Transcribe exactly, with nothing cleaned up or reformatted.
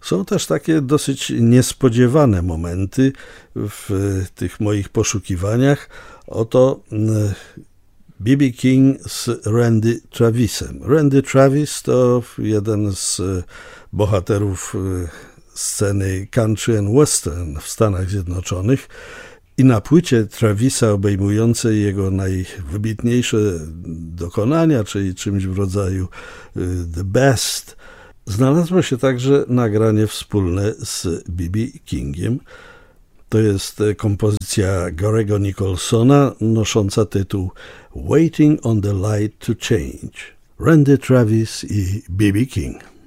Są też takie dosyć niespodziewane momenty w tych moich poszukiwaniach. Oto B B King z Randy Travisem. Randy Travis to jeden z bohaterów sceny country and western w Stanach Zjednoczonych i na płycie Travisa obejmującej jego najwybitniejsze dokonania, czyli czymś w rodzaju The Best, znalazło się także nagranie wspólne z B B Kingiem. To jest kompozycja Garego Nicholsona nosząca tytuł Waiting on the Light to Change. Randy Travis i B B King.